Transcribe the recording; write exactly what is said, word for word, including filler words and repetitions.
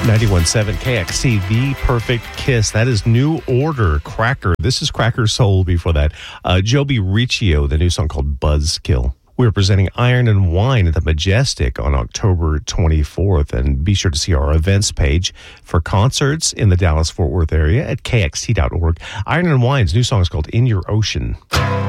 ninety-one point seven K X C, The Perfect Kiss. That is New Order, Cracker. This is Cracker Soul before that. Uh, Joby Riccio, the new song called Buzzkill. We're presenting Iron and Wine at the Majestic on October twenty-fourth. And be sure to see our events page for concerts in the Dallas-Fort Worth area at K X T dot org. Iron and Wine's new song is called In Your Ocean.